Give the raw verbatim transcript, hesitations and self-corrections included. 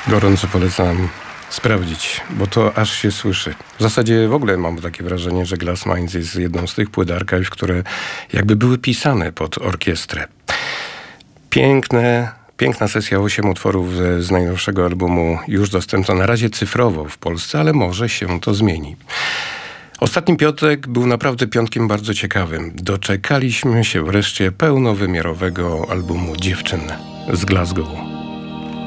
Gorąco polecam sprawdzić, bo to aż się słyszy. W zasadzie w ogóle mam takie wrażenie, że Glass Minds jest jedną z tych płyt archive, które jakby były pisane pod orkiestrę. Piękne, piękna sesja, osiem utworów z, z najnowszego albumu, już dostępna na razie cyfrowo w Polsce, ale może się to zmieni. Ostatni piątek był naprawdę piątkiem bardzo ciekawym. Doczekaliśmy się wreszcie pełnowymiarowego albumu Dziewczyn z Glasgow.